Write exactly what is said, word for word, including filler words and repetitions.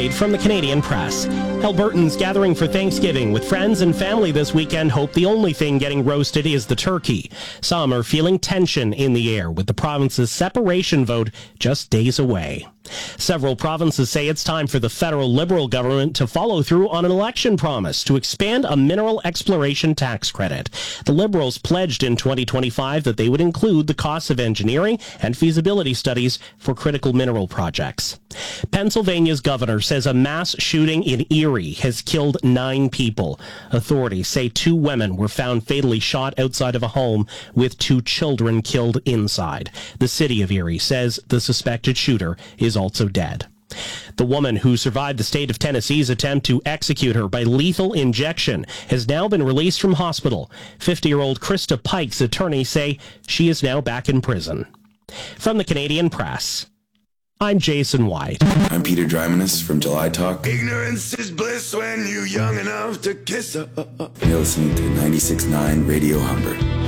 From the Canadian Press. Albertans gathering for Thanksgiving with friends and family this weekend hope the only thing getting roasted is the turkey. Some are feeling tension in the air with the province's separation vote just days away. Several provinces say it's time for the federal Liberal government to follow through on an election promise to expand a mineral exploration tax credit. The Liberals pledged in twenty twenty-five that they would include the costs of engineering and feasibility studies for critical mineral projects. Pennsylvania's governor says a mass shooting in Erie has killed nine people. Authorities say two women were found fatally shot outside of a home with two children killed inside. The city of Erie says the suspected shooter is also dead. The woman who survived the state of Tennessee's attempt to execute her by lethal injection has now been released from hospital. fifty-year-old Krista Pike's attorneys say she is now back in prison. From the Canadian Press, I'm Jason White. I'm Peter Drymanis from July Talk. Ignorance is bliss when you're young enough to kiss her. You're listening to ninety-six point nine Radio Humber.